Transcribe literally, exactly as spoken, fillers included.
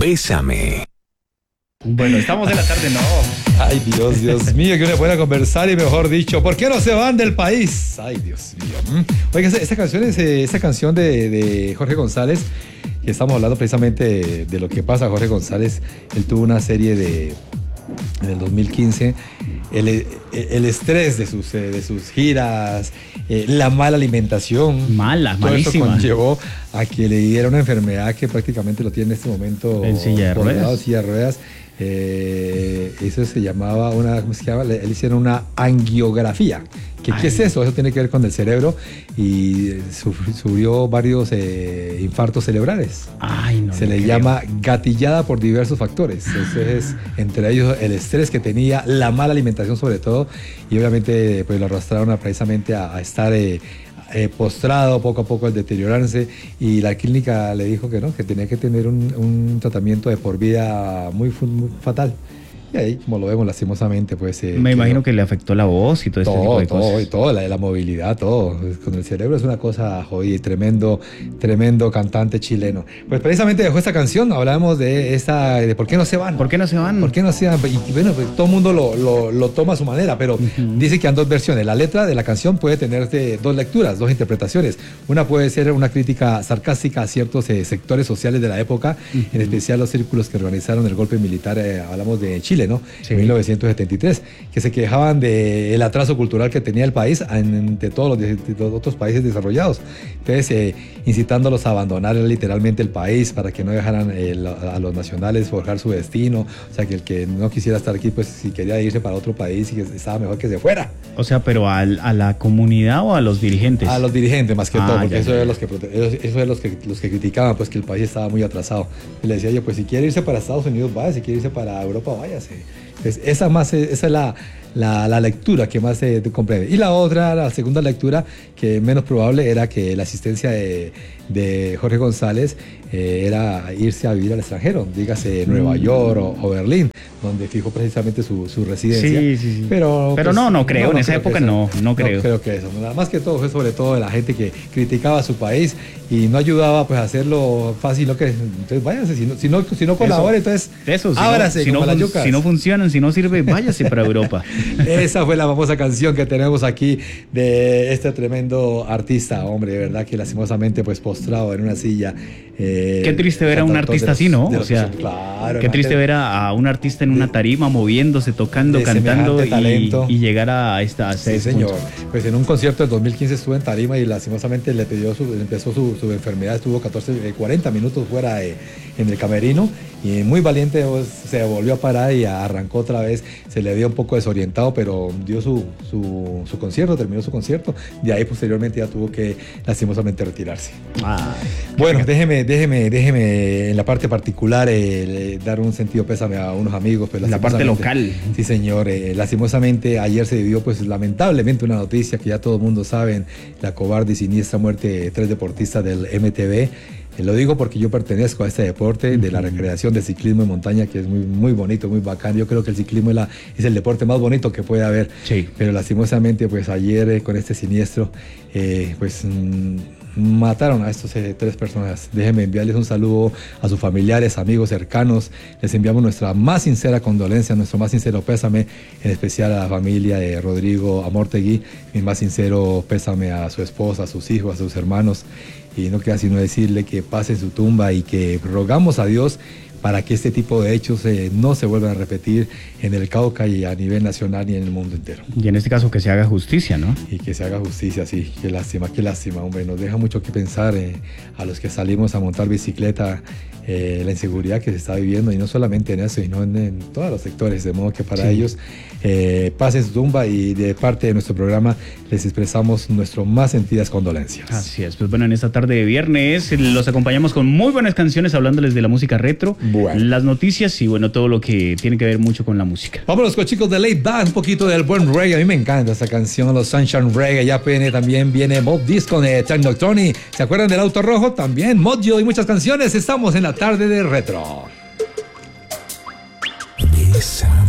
Bésame. Bueno, estamos en la tarde, no. Ay, Dios, Dios mío, que uno pueda conversar y mejor dicho, ¿por qué no se van del país? Ay, Dios mío. Oiga, esta canción es esta canción de, de Jorge González, que estamos hablando precisamente de, de lo que pasa a Jorge González. Él tuvo una serie de, en el dos mil quince, el, el estrés de sus, de sus giras, eh, la mala alimentación. Mala, todo malísima. Eso conllevó a que le diera una enfermedad que prácticamente lo tiene en este momento. En silla de bordado, ruedas. silla de ruedas. Eh, eso se llamaba una, ¿cómo se llama? Le, le hicieron una angiografía. ¿Qué, ¿Qué es eso? Eso tiene que ver con el cerebro y sufrió, sufrió varios eh, infartos cerebrales. Ay, no. Se le creo. llama gatillada por diversos factores. Eso es, entre ellos, el estrés que tenía, la mala alimentación sobre todo, y obviamente pues lo arrastraron a, precisamente a, a estar eh, eh, postrado, poco a poco al deteriorarse, y la clínica le dijo que no, que tenía que tener un, un tratamiento de por vida muy, muy fatal. Y ahí, como lo vemos lastimosamente, pues... Eh, Me quedó. imagino que le afectó la voz y todo este tipo Todo, de todo, cosas. y todo, la, la movilidad, todo. Con el cerebro es una cosa jodida, tremendo, tremendo cantante chileno. Pues precisamente dejó esta canción, hablábamos de esta, de por qué no se van. ¿Por qué no se van? ¿Por qué no se van? Y bueno, pues todo el mundo lo, lo, lo toma a su manera, pero uh-huh. dice que hay dos versiones. La letra de la canción puede tener de, dos lecturas, dos interpretaciones. Una puede ser una crítica sarcástica a ciertos eh, sectores sociales de la época, uh-huh. en especial los círculos que organizaron el golpe militar, eh, hablamos de Chile, ¿no? Sí. mil novecientos setenta y tres, que se quejaban del atraso cultural que tenía el país ante todos los, de, de los otros países desarrollados. Entonces, eh, incitándolos a abandonar literalmente el país para que no dejaran eh, a los nacionales forjar su destino. O sea, que el que no quisiera estar aquí, pues si quería irse para otro país y que estaba mejor que se fuera. O sea, pero a, a la comunidad o a los dirigentes. A los dirigentes más que ah, todo, porque ya, eso, ya. Es los que, eso es los que los que criticaban, pues que el país estaba muy atrasado. Y le decía yo, pues si quiere irse para Estados Unidos, vaya, si quiere irse para Europa, váyase. Pues esa, más, esa es la, la, la lectura que más se comprende. Y la otra, la segunda lectura, que menos probable, era que la asistencia de, de Jorge González eh, era irse a vivir al extranjero, dígase Nueva York o, o Berlín, donde fijó precisamente su, su residencia. Sí, sí, sí. Pero, Pero pues, no, no creo, no, no en esa época eso, no, no creo. No creo que eso. Nada más que todo fue sobre todo de la gente que criticaba a su país y no ayudaba pues a hacerlo fácil, ¿no? Que, entonces váyase, si no, si no, si no colabora, entonces eso, si ábrase no, si, como no, las yucas. Si no funcionan, si no sirve, váyase para Europa. Esa fue la famosa canción que tenemos aquí de este tremendo artista, hombre, de verdad que lastimosamente pues postrado en una silla. Eh, qué triste ver a un artista los, así, ¿no? O sea, son, claro, qué triste ver a, a un artista en una tarima moviéndose, tocando, cantando y, y llegar a esta a sí, señor. Punto. Pues en un concierto del dos mil quince estuvo en tarima y lastimosamente le pidió su, empezó su, su enfermedad, estuvo catorce, cuarenta minutos fuera de, en el camerino y muy valiente pues, se volvió a parar y arrancó otra vez, se le dio un poco desorientado, pero dio su, su, su concierto, terminó su concierto, de ahí posteriormente ya tuvo que lastimosamente retirarse. Ah, bueno, déjeme, déjeme, déjeme en la parte particular eh, dar un sentido pésame a unos amigos. Pues, la parte local. Sí, señor, eh, lastimosamente ayer se vivió pues lamentablemente una noticia que ya todo el mundo sabe, la cobarde y siniestra muerte de tres deportistas del M T B. Eh, lo digo porque yo pertenezco a este deporte de la recreación del ciclismo en montaña, que es muy, muy bonito, muy bacán. Yo creo que el ciclismo es, la, es el deporte más bonito que puede haber. Sí. Pero lastimosamente, pues ayer eh, con este siniestro, eh, pues mmm, mataron a estos eh, tres personas. Déjenme enviarles un saludo a sus familiares, amigos, cercanos. Les enviamos nuestra más sincera condolencia, nuestro más sincero pésame, en especial a la familia de Rodrigo Amortegui. Mi más sincero pésame a su esposa, a sus hijos, a sus hermanos. Y no queda sino decirle que pase en su tumba y que rogamos a Dios para que este tipo de hechos eh, no se vuelvan a repetir en el Cauca y a nivel nacional y en el mundo entero. Y en este caso que se haga justicia, ¿no? Y que se haga justicia, sí. Qué lástima, qué lástima, hombre. Nos deja mucho que pensar eh, a los que salimos a montar bicicleta, eh, la inseguridad que se está viviendo, y no solamente en eso, sino en, en todos los sectores. De modo que para sí. ellos eh, pasen su tumba, y de parte de nuestro programa les expresamos nuestras más sentidas condolencias. Así es. Pues bueno, en esta tarde de viernes los acompañamos con muy buenas canciones hablándoles de la música retro, bueno. las noticias y bueno, todo lo que tiene que ver mucho con la música. Vámonos con chicos de Late Back, un poquito del buen reggae. A mí me encanta esta canción, los Sunshine Reggae. Ya viene, también viene Bob Disco de Technoctronic. ¿Se acuerdan del Auto Rojo? También Mojo y muchas canciones. Estamos en la tarde de retro. Esa.